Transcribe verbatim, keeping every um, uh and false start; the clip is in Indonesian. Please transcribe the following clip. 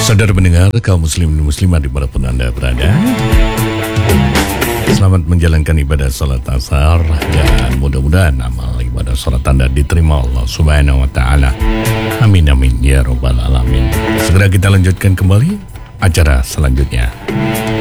Saudara pendengar, kaum muslim dan muslimat dimanapun Anda berada, selamat menjalankan ibadah salat asar dan mudah-mudahan amal ibadah salat Anda diterima Allah Subhanahu wa taala. Amin amin ya rabbal alamin. Segera kita lanjutkan kembali acara selanjutnya.